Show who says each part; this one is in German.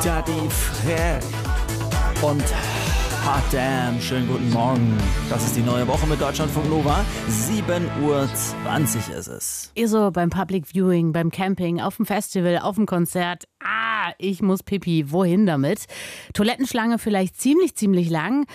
Speaker 1: Daddy Frère und Hot Damn. Schönen guten Morgen. Das ist die neue Woche mit Deutschlandfunk Nova. 7:20 Uhr ist es.
Speaker 2: Ihr so beim Public Viewing, beim Camping, auf dem Festival, auf dem Konzert. Ich muss pipi. Wohin damit? Toilettenschlange vielleicht ziemlich lang.